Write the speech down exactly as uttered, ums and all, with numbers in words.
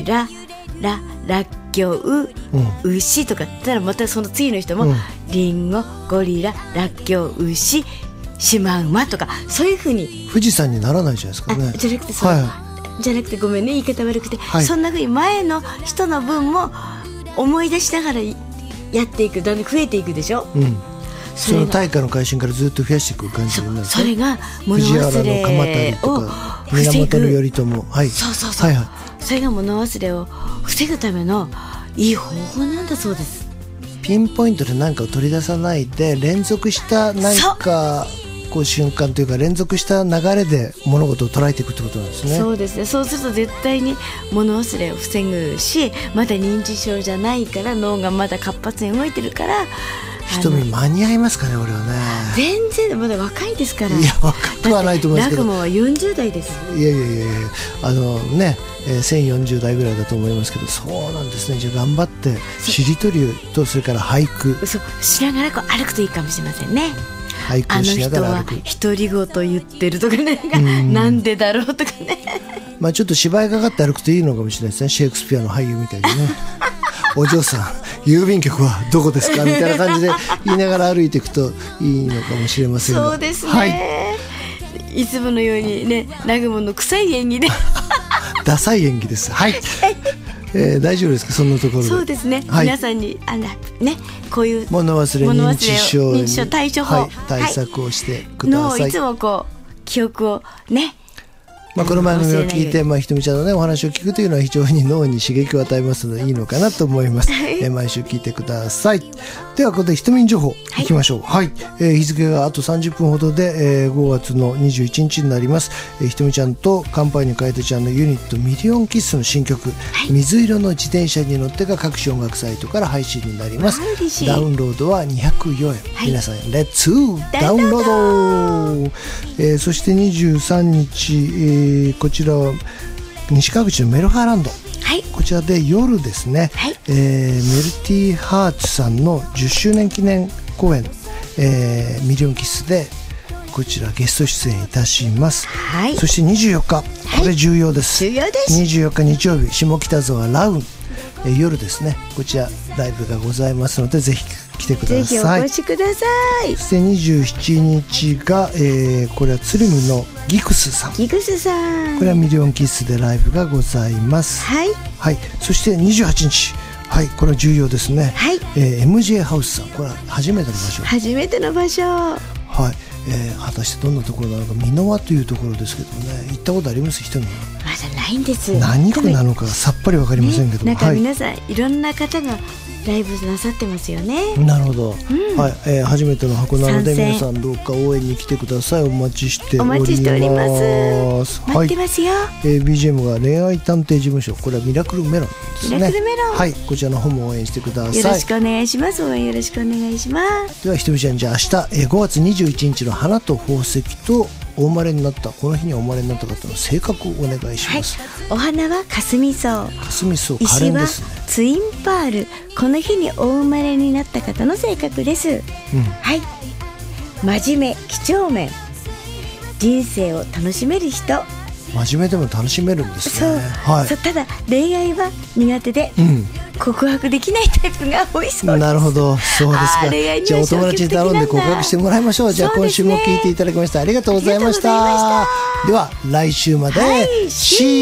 ラララッキョウ、うん、牛とか言ったらまたその次の人も、うん、リンゴゴリララッキョウ牛シマウマとかそういう風に富士山にならないじゃないですかね。 じゃなくてそう、はい、じゃなくてごめんね言い方悪くて、はい、そんな風に前の人の分も思い出しながらやっていくだんだん増えていくでしょ、うん、 そ, その大化の改新からずっと増やしていく感じになる、ね、 そ, それが物忘れを防ぐ藤原の鎌足とか源頼朝、はい、 そうそうそう、はいはい、それが物忘れを防ぐためのいい方法なんだそうです。 ピンポイントで何かを取り出さないで連続した何かこう瞬間というか連続した流れで物事を捉えていくってことなんですね。 そうですね。そうすると絶対に物忘れを防ぐし、まだ認知症じゃないから脳がまだ活発に動いてるから瞳間に合いますかね俺はね。 全然まだ若いですから。 いや若くはないと思いますけど。 ラグモはよんじゅう代です。 いやいやいやいやあのね、えー、せんよんじゅう代ぐらいだと思いますけど、そうなんですね。じゃあ頑張ってしりとりとそれから俳句そうしながらこう歩くといいかもしれませんね。 俳句しながら歩く。 あの人は独り言言ってるとかね、なんでだろうとかねまあちょっと芝居かかって歩くといいのかもしれないですね。シェイクスピアの俳優みたいにねお嬢さん郵便局はどこですかみたいな感じで言いながら歩いていくといいのかもしれませんが。 そうですね、 はい、 いつものようにね南雲の臭い演技でダサい演技ですはいえー、大丈夫ですかそんなところで。 そうですね、はい、皆さんにあの、ね、こういう物忘れ認知症に認知症対処法、 はい、対策をしてください、 はい、のいつもこう記憶をねまあ、この番組を聞いて、まあ、ひとみちゃんの、ね、お話を聞くというのは非常に脳に刺激を与えますのでいいのかなと思います、えー、毎週聞いてください。ではここでひとみん情報いきましょう。はい、えー、日付があとさんじゅっぷんほどで、えー、ごがつのにじゅういちにちになります、えー、ひとみちゃんと乾杯にかえてちゃんのユニットミリオンキッスの新曲、はい、水色の自転車に乗ってが各種音楽サイトから配信になります。ダウンロードはにひゃくよえん、はい、皆さんレッツダウンロード、えー、そしてにじゅうさんにち、えー、こちらは西川口のメルハーランド、はい、こちらで夜ですね、はい、えー、メルティーハーツさんのじゅっしゅうねん記念公演、えー、ミリオンキッスでこちらゲスト出演いたします、はい、そしてにじゅうよっか、これ重要です、はい、重要です。にじゅうよっか日曜日下北沢ラウン、えー、夜ですね、こちらライブがございますのでぜひ来てください。 ぜひお越しください。 そしてにじゅうしちにちが、えー、これは鶴見のギクスさん、 ギクスさん、 これはミリオンキッスでライブがございます。はい、はい、そしてにじゅうはちにち、はい、これは重要ですね、はい、えー、エムジェー ハウスさん、これは初めての場所、 初めての場所、 はい、えー、果たしてどんなところなのか、箕輪というところですけどね、行ったことあります？人にまだないんです。 何区なのかさっぱり分かりませんけど、 ね、なんか皆さん、はい、いろんな方がライブなさってますよね。 なるほど、うん、はい、えー、初めての箱なので皆さんどうか応援に来てください。お待ちしております。 お待ちしております。待ってますよ、はい、えー、ビージーエム が恋愛探偵事務所、これはミラクルメロンですね。 ミラクルメロン、 はい、こちらの方も応援してください。 よろしくお願いします。応援よろしくお願いします。 ではひとみちゃん、じゃあ明日、えー、ごがつにじゅういちにちの花と宝石とお生まれになったこの日にお生まれになった方の性格をお願いします、 はい、お花はかすみ草、 かすみ草、可憐ですね。 ツインパール、この日にお生まれになった方の性格です、うん、はい、真面目、几帳面、人生を楽しめる人。 真面目でも楽しめるんですね。 そう、 はい、 そう、ただ恋愛は苦手で、うん、告白できないタイプが多いそうです。 なるほど、そうですか。じゃあお友達に頼んで告白してもらいましょう。じゃあ今週も聞いていただきました、ありがとうございました。では来週まで、はい、